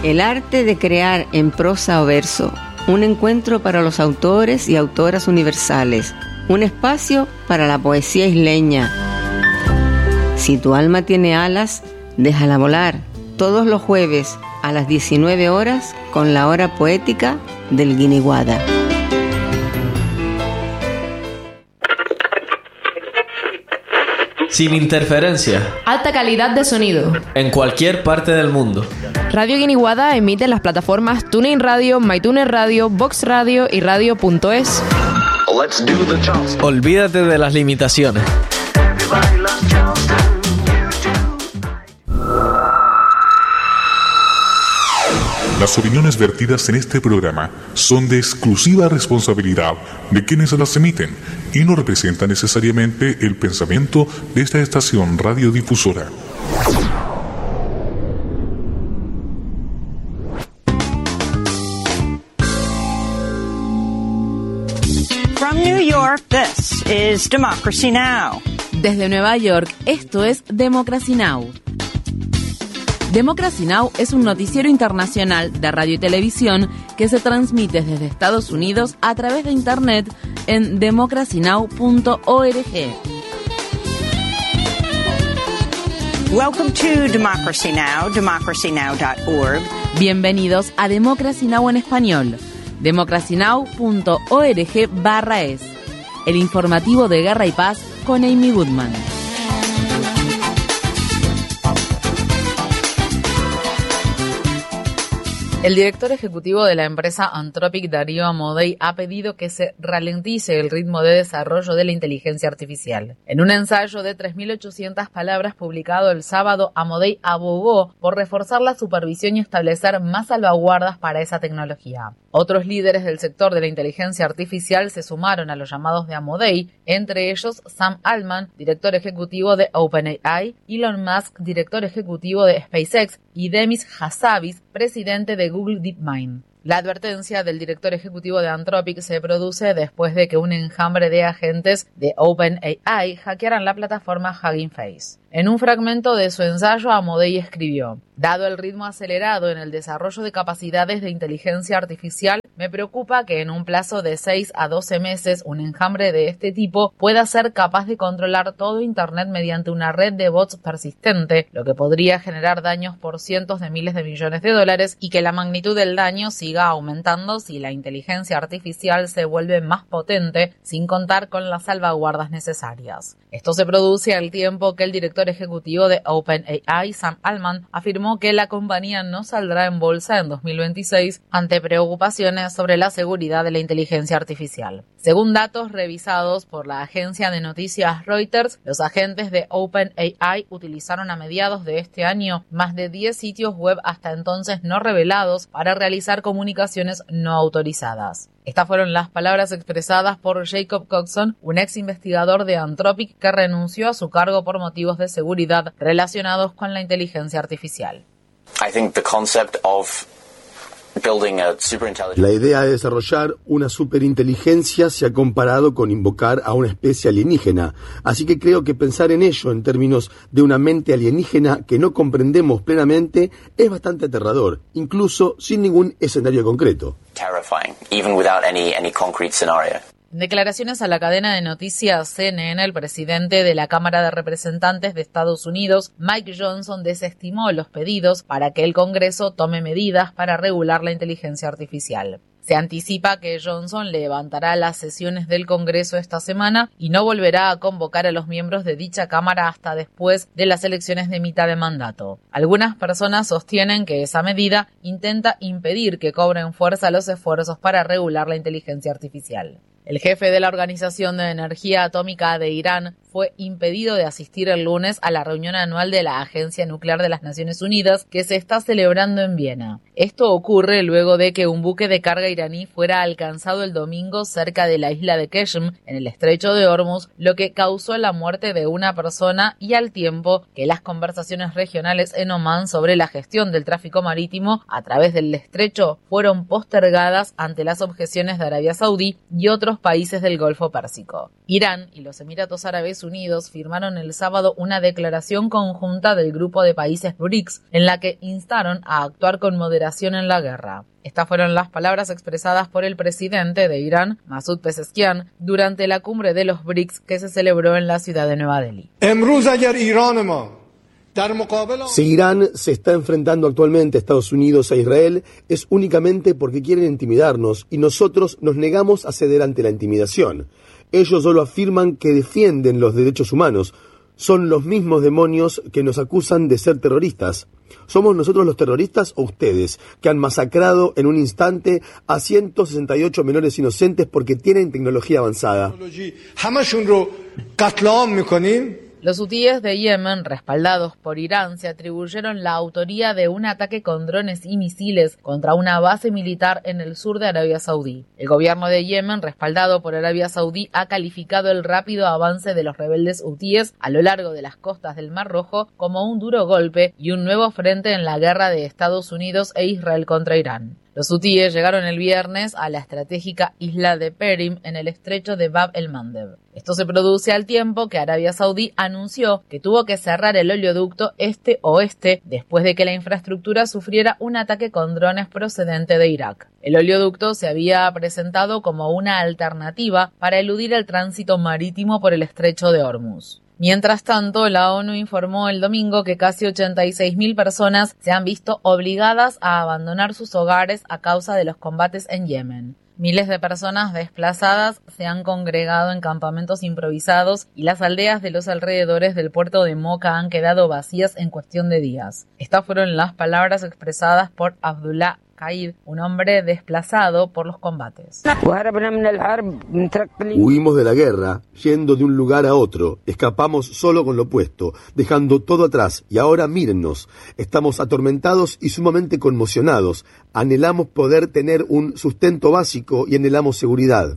El arte de crear en prosa o verso, un encuentro para los autores y autoras universales, un espacio para la poesía isleña. Si tu alma tiene alas, déjala volar. Todos los jueves a las 19 horas con la hora poética del Guiniguada. Sin interferencia. Alta calidad de sonido. En cualquier parte del mundo. Radio Guiniguada emite en las plataformas TuneIn Radio, MyTuner Radio, Vox Radio y Radio.es. Olvídate de las limitaciones. Las opiniones vertidas en este programa son de exclusiva responsabilidad de quienes las emiten y no representan necesariamente el pensamiento de esta estación radiodifusora. From New York, this is Democracy Now! Desde Nueva York, esto es Democracy Now! Democracy Now! Es un noticiero internacional de radio y televisión que se transmite desde Estados Unidos a través de Internet en democracynow.org. Welcome to Democracy Now!, democracynow.org. Bienvenidos a Democracy Now! En español, democracynow.org/es. El informativo de Guerra y Paz con Amy Goodman. El director ejecutivo de la empresa Anthropic, Darío Amodei, ha pedido que se ralentice el ritmo de desarrollo de la inteligencia artificial. En un ensayo de 3.800 palabras publicado el sábado, Amodei abogó por reforzar la supervisión y establecer más salvaguardas para esa tecnología. Otros líderes del sector de la inteligencia artificial se sumaron a los llamados de Amodei, entre ellos Sam Altman, director ejecutivo de OpenAI, Elon Musk, director ejecutivo de SpaceX, y Demis Hassabis, presidente de Google DeepMind. La advertencia del director ejecutivo de Anthropic se produce después de que un enjambre de agentes de OpenAI hackearan la plataforma Hugging Face. En un fragmento de su ensayo, Amodei escribió: dado el ritmo acelerado en el desarrollo de capacidades de inteligencia artificial, me preocupa que en un plazo de 6 a 12 meses un enjambre de este tipo pueda ser capaz de controlar todo Internet mediante una red de bots persistente, lo que podría generar daños por cientos de miles de millones de dólares y que la magnitud del daño siga aumentando si la inteligencia artificial se vuelve más potente sin contar con las salvaguardas necesarias. Esto se produce al tiempo que el director ejecutivo de OpenAI, Sam Altman, afirmó que la compañía no saldrá en bolsa en 2026 ante preocupaciones sobre la seguridad de la inteligencia artificial. Según datos revisados por la agencia de noticias Reuters, los agentes de OpenAI utilizaron a mediados de este año más de 10 sitios web hasta entonces no revelados para realizar comunicaciones no autorizadas. Estas fueron las palabras expresadas por Jacob Coxon, un ex investigador de Anthropic que renunció a su cargo por motivos de seguridad relacionados con la inteligencia artificial. La idea de desarrollar una superinteligencia se ha comparado con invocar a una especie alienígena, así que creo que pensar en ello en términos de una mente alienígena que no comprendemos plenamente es bastante aterrador, incluso sin ningún escenario concreto. En declaraciones a la cadena de noticias CNN, el presidente de la Cámara de Representantes de Estados Unidos, Mike Johnson, desestimó los pedidos para que el Congreso tome medidas para regular la inteligencia artificial. Se anticipa que Johnson levantará las sesiones del Congreso esta semana y no volverá a convocar a los miembros de dicha Cámara hasta después de las elecciones de mitad de mandato. Algunas personas sostienen que esa medida intenta impedir que cobren fuerza los esfuerzos para regular la inteligencia artificial. El jefe de la Organización de Energía Atómica de Irán fue impedido de asistir el lunes a la reunión anual de la Agencia Nuclear de las Naciones Unidas que se está celebrando en Viena. Esto ocurre luego de que un buque de carga iraní fuera alcanzado el domingo cerca de la isla de Qeshm, en el estrecho de Hormuz, lo que causó la muerte de una persona y al tiempo que las conversaciones regionales en Omán sobre la gestión del tráfico marítimo a través del estrecho fueron postergadas ante las objeciones de Arabia Saudí y otros países del Golfo Pérsico. Irán y los Emiratos Árabes Unidos firmaron el sábado una declaración conjunta del grupo de países BRICS en la que instaron a actuar con moderación cooperación en la guerra. Estas fueron las palabras expresadas por el presidente de Irán, Masoud Pezeshkian, durante la cumbre de los BRICS que se celebró en la ciudad de Nueva Delhi. Si Irán se está enfrentando actualmente a Estados Unidos e Israel, es únicamente porque quieren intimidarnos y nosotros nos negamos a ceder ante la intimidación. Ellos solo afirman que defienden los derechos humanos. Son los mismos demonios que nos acusan de ser terroristas. ¿Somos nosotros los terroristas o ustedes, que han masacrado en un instante a 168 menores inocentes porque tienen tecnología avanzada? Los hutíes de Yemen, respaldados por Irán, se atribuyeron la autoría de un ataque con drones y misiles contra una base militar en el sur de Arabia Saudí. El gobierno de Yemen, respaldado por Arabia Saudí, ha calificado el rápido avance de los rebeldes hutíes a lo largo de las costas del Mar Rojo como un duro golpe y un nuevo frente en la guerra de Estados Unidos e Israel contra Irán. Los hutíes llegaron el viernes a la estratégica isla de Perim en el estrecho de Bab el-Mandeb. Esto se produce al tiempo que Arabia Saudí anunció que tuvo que cerrar el oleoducto este-oeste después de que la infraestructura sufriera un ataque con drones procedente de Irak. El oleoducto se había presentado como una alternativa para eludir el tránsito marítimo por el estrecho de Hormuz. Mientras tanto, la ONU informó el domingo que casi 86.000 personas se han visto obligadas a abandonar sus hogares a causa de los combates en Yemen. Miles de personas desplazadas se han congregado en campamentos improvisados y las aldeas de los alrededores del puerto de Mocha han quedado vacías en cuestión de días. Estas fueron las palabras expresadas por Abdullah Qaid, un hombre desplazado por los combates. Huimos de la guerra, yendo de un lugar a otro, escapamos solo con lo opuesto, dejando todo atrás, y ahora mírennos, estamos atormentados y sumamente conmocionados, anhelamos poder tener un sustento básico y anhelamos seguridad.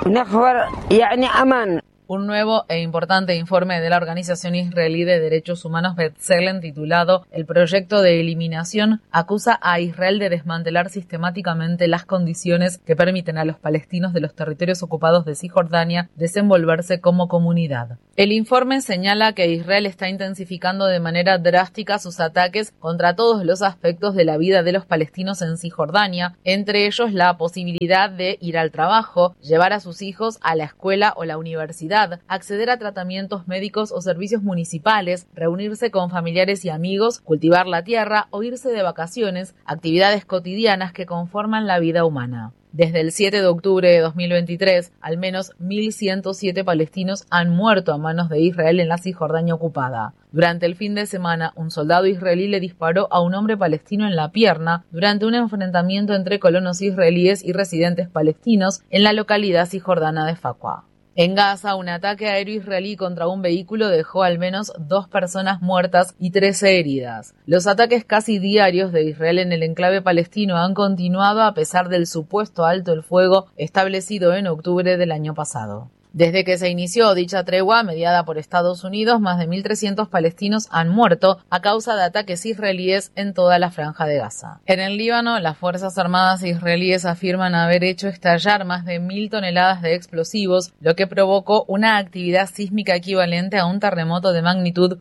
Un nuevo e importante informe de la Organización Israelí de Derechos Humanos B'Tselem, titulado El proyecto de eliminación, acusa a Israel de desmantelar sistemáticamente las condiciones que permiten a los palestinos de los territorios ocupados de Cisjordania desenvolverse como comunidad. El informe señala que Israel está intensificando de manera drástica sus ataques contra todos los aspectos de la vida de los palestinos en Cisjordania, entre ellos la posibilidad de ir al trabajo, llevar a sus hijos a la escuela o la universidad, acceder a tratamientos médicos o servicios municipales, reunirse con familiares y amigos, cultivar la tierra o irse de vacaciones, actividades cotidianas que conforman la vida humana. Desde el 7 de octubre de 2023, al menos 1.107 palestinos han muerto a manos de Israel en la Cisjordania ocupada. Durante el fin de semana, un soldado israelí le disparó a un hombre palestino en la pierna durante un enfrentamiento entre colonos israelíes y residentes palestinos en la localidad cisjordana de Fakwa. En Gaza, un ataque aéreo israelí contra un vehículo dejó al menos 2 personas muertas y 13 heridas. Los ataques casi diarios de Israel en el enclave palestino han continuado a pesar del supuesto alto el fuego establecido en octubre del año pasado. Desde que se inició dicha tregua, mediada por Estados Unidos, más de 1.300 palestinos han muerto a causa de ataques israelíes en toda la franja de Gaza. En el Líbano, las Fuerzas Armadas israelíes afirman haber hecho estallar más de 1.000 toneladas de explosivos, lo que provocó una actividad sísmica equivalente a un terremoto de magnitud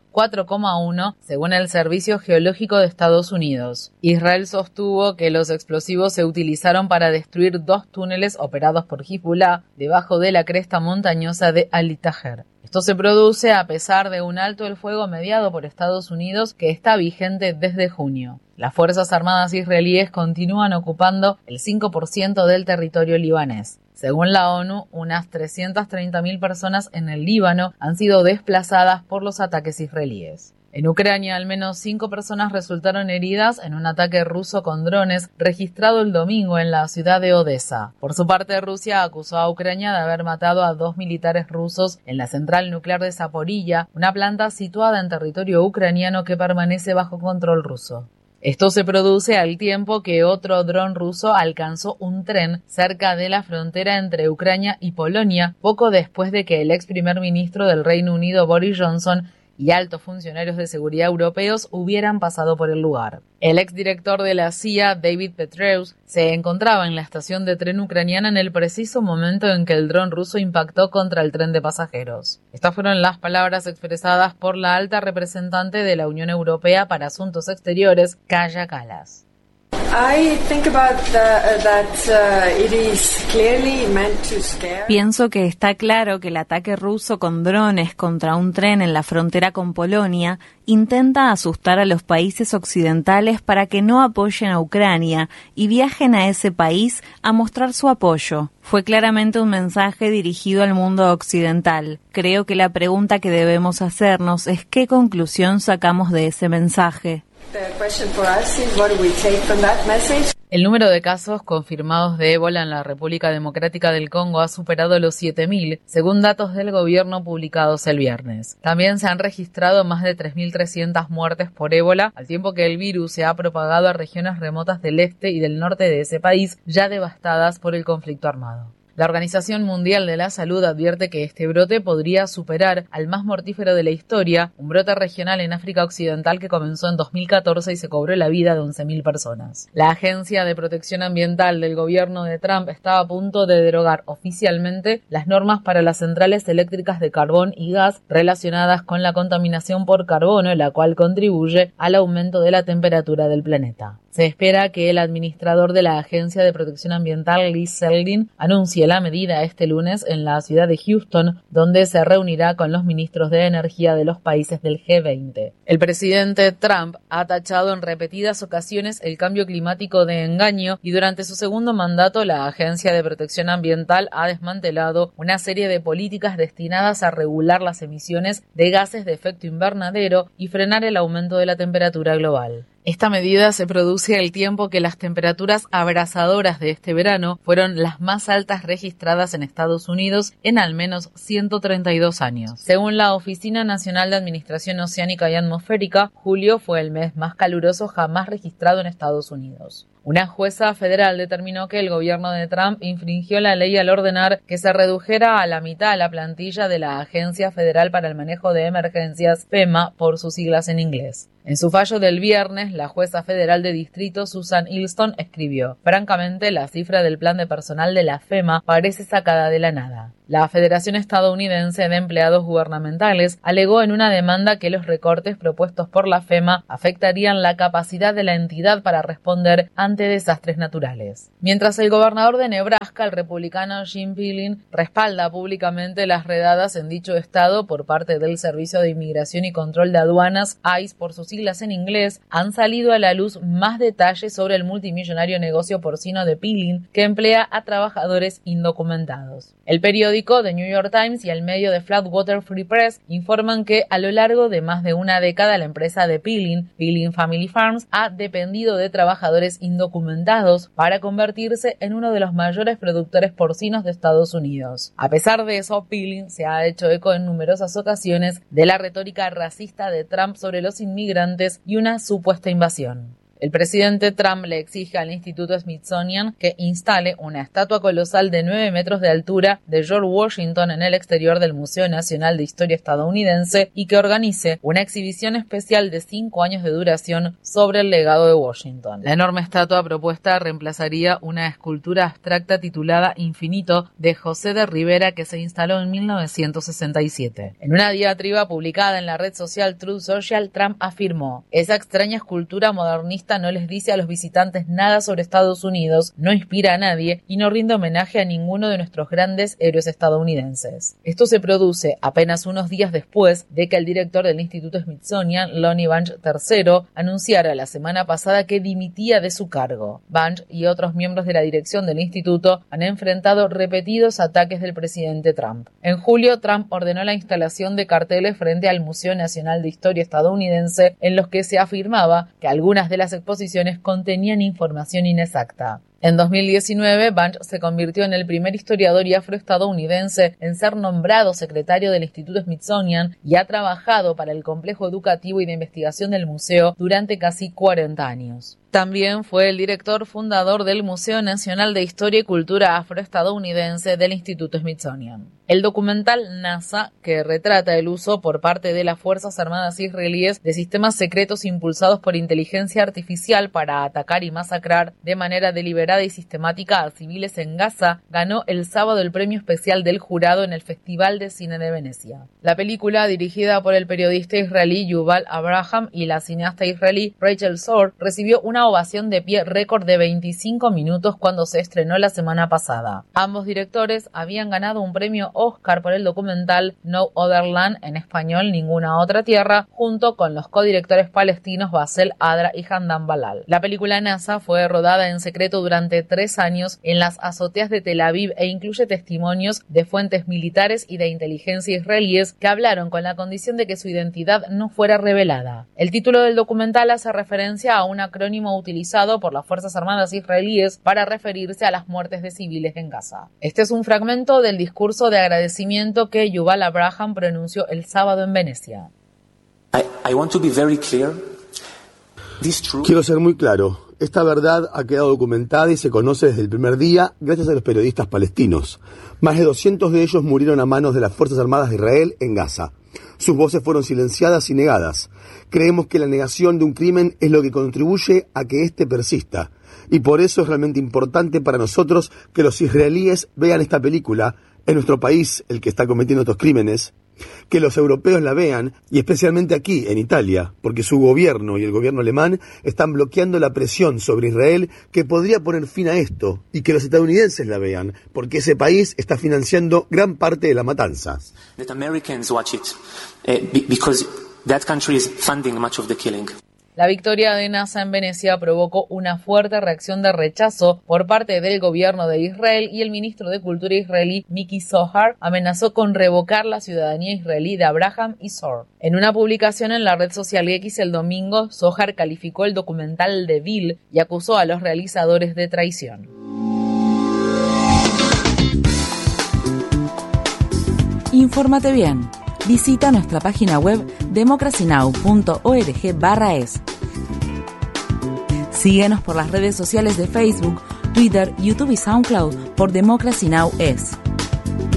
4,1, según el Servicio Geológico de Estados Unidos. Israel sostuvo que los explosivos se utilizaron para destruir 2 túneles operados por Hezbollah debajo de la cresta montañosa de Al-Tajer. Esto se produce a pesar de un alto el fuego mediado por Estados Unidos que está vigente desde junio. Las Fuerzas Armadas israelíes continúan ocupando el 5% del territorio libanés. Según la ONU, unas 330.000 personas en el Líbano han sido desplazadas por los ataques israelíes. En Ucrania, al menos 5 personas resultaron heridas en un ataque ruso con drones registrado el domingo en la ciudad de Odessa. Por su parte, Rusia acusó a Ucrania de haber matado a 2 militares rusos en la central nuclear de Zaporilla, una planta situada en territorio ucraniano que permanece bajo control ruso. Esto se produce al tiempo que otro dron ruso alcanzó un tren cerca de la frontera entre Ucrania y Polonia, poco después de que el ex primer ministro del Reino Unido, Boris Johnson, y altos funcionarios de seguridad europeos hubieran pasado por el lugar. El exdirector de la CIA, David Petraeus, se encontraba en la estación de tren ucraniana en el preciso momento en que el dron ruso impactó contra el tren de pasajeros. Estas fueron las palabras expresadas por la alta representante de la Unión Europea para Asuntos Exteriores, Kaja Kallas. Pienso que está claro que el ataque ruso con drones contra un tren en la frontera con Polonia intenta asustar a los países occidentales para que no apoyen a Ucrania y viajen a ese país a mostrar su apoyo. Fue claramente un mensaje dirigido al mundo occidental. Creo que la pregunta que debemos hacernos es ¿qué conclusión sacamos de ese mensaje? El número de casos confirmados de ébola en la República Democrática del Congo ha superado los 7.000, según datos del gobierno publicados el viernes. También se han registrado más de 3.300 muertes por ébola, al tiempo que el virus se ha propagado a regiones remotas del este y del norte de ese país, ya devastadas por el conflicto armado. La Organización Mundial de la Salud advierte que este brote podría superar al más mortífero de la historia, un brote regional en África Occidental que comenzó en 2014 y se cobró la vida de 11.000 personas. La Agencia de Protección Ambiental del gobierno de Trump estaba a punto de derogar oficialmente las normas para las centrales eléctricas de carbón y gas relacionadas con la contaminación por carbono, la cual contribuye al aumento de la temperatura del planeta. Se espera que el administrador de la Agencia de Protección Ambiental, Lee Zeldin, anuncie la medida este lunes en la ciudad de Houston, donde se reunirá con los ministros de energía de los países del G20. El presidente Trump ha tachado en repetidas ocasiones el cambio climático de engaño y durante su segundo mandato la Agencia de Protección Ambiental ha desmantelado una serie de políticas destinadas a regular las emisiones de gases de efecto invernadero y frenar el aumento de la temperatura global. Esta medida se produce al tiempo que las temperaturas abrasadoras de este verano fueron las más altas registradas en Estados Unidos en al menos 132 años. Según la Oficina Nacional de Administración Oceánica y Atmosférica, julio fue el mes más caluroso jamás registrado en Estados Unidos. Una jueza federal determinó que el gobierno de Trump infringió la ley al ordenar que se redujera a la mitad la plantilla de la Agencia Federal para el Manejo de Emergencias, FEMA, por sus siglas en inglés. En su fallo del viernes, la jueza federal de distrito Susan Ilston escribió: «Francamente, la cifra del plan de personal de la FEMA parece sacada de la nada». La Federación Estadounidense de Empleados Gubernamentales alegó en una demanda que los recortes propuestos por la FEMA afectarían la capacidad de la entidad para responder ante desastres naturales. Mientras el gobernador de Nebraska, el republicano Jim Pillen, respalda públicamente las redadas en dicho estado por parte del Servicio de Inmigración y Control de Aduanas, ICE por sus siglas en inglés, han salido a la luz más detalles sobre el multimillonario negocio porcino de Pillen que emplea a trabajadores indocumentados. El periódico The New York Times y el medio de Flatwater Free Press informan que a lo largo de más de una década la empresa de Pillen Family Farms, ha dependido de trabajadores indocumentados para convertirse en uno de los mayores productores porcinos de Estados Unidos. A pesar de eso, Pillen se ha hecho eco en numerosas ocasiones de la retórica racista de Trump sobre los inmigrantes y una supuesta invasión. El presidente Trump le exige al Instituto Smithsonian que instale una estatua colosal de 9 metros de altura de George Washington en el exterior del Museo Nacional de Historia Estadounidense y que organice una exhibición especial de 5 años de duración sobre el legado de Washington. La enorme estatua propuesta reemplazaría una escultura abstracta titulada Infinito de José de Rivera que se instaló en 1967. En una diatriba publicada en la red social Truth Social, Trump afirmó: «Esa extraña escultura modernista no les dice a los visitantes nada sobre Estados Unidos, no inspira a nadie y no rinde homenaje a ninguno de nuestros grandes héroes estadounidenses». Esto se produce apenas unos días después de que el director del Instituto Smithsonian, Lonnie Bunch III, anunciara la semana pasada que dimitía de su cargo. Bunch y otros miembros de la dirección del instituto han enfrentado repetidos ataques del presidente Trump. En julio, Trump ordenó la instalación de carteles frente al Museo Nacional de Historia Estadounidense en los que se afirmaba que algunas de las exposiciones contenían información inexacta. En 2019, Bunch se convirtió en el primer historiador y afroestadounidense en ser nombrado secretario del Instituto Smithsonian y ha trabajado para el complejo educativo y de investigación del museo durante casi 40 años. También fue el director fundador del Museo Nacional de Historia y Cultura Afroestadounidense del Instituto Smithsonian. El documental NASA, que retrata el uso por parte de las Fuerzas Armadas israelíes de sistemas secretos impulsados por inteligencia artificial para atacar y masacrar de manera deliberada deliberada y sistemática a civiles en Gaza ganó el sábado el premio especial del jurado en el Festival de Cine de Venecia. La película, dirigida por el periodista israelí Yuval Abraham y la cineasta israelí Rachel Zor, recibió una ovación de pie récord de 25 minutos cuando se estrenó la semana pasada. Ambos directores habían ganado un premio Oscar por el documental No Other Land, en español Ninguna Otra Tierra, junto con los codirectores palestinos Basel Adra y Handan Balal. La película NASA fue rodada en secreto durante 3 años en las azoteas de Tel Aviv e incluye testimonios de fuentes militares y de inteligencia israelíes que hablaron con la condición de que su identidad no fuera revelada. El título del documental hace referencia a un acrónimo utilizado por las Fuerzas Armadas israelíes para referirse a las muertes de civiles en Gaza. Este es un fragmento del discurso de agradecimiento que Yuval Abraham pronunció el sábado en Venecia. I want to be very clear. Quiero ser muy claro. Esta verdad ha quedado documentada y se conoce desde el primer día gracias a los periodistas palestinos. Más de 200 de ellos murieron a manos de las Fuerzas Armadas de Israel en Gaza. Sus voces fueron silenciadas y negadas. Creemos que la negación de un crimen es lo que contribuye a que éste persista. Y por eso es realmente importante para nosotros que los israelíes vean esta película, en nuestro país el que está cometiendo estos crímenes, que los europeos la vean, y especialmente aquí, en Italia, porque su gobierno y el gobierno alemán están bloqueando la presión sobre Israel que podría poner fin a esto, y que los estadounidenses la vean, porque ese país está financiando gran parte de la matanza. That Americans watch it, because that country is funding much of the killing. La victoria de NASA en Venecia provocó una fuerte reacción de rechazo por parte del gobierno de Israel y el ministro de Cultura israelí Miki Zohar amenazó con revocar la ciudadanía israelí de Abraham y Zor. En una publicación en la red social X el domingo, Zohar calificó el documental de vil y acusó a los realizadores de traición. Infórmate bien. Visita nuestra página web democracynow.org/es. Síguenos por las redes sociales de Facebook, Twitter, YouTube y SoundCloud por Democracy Now! Es.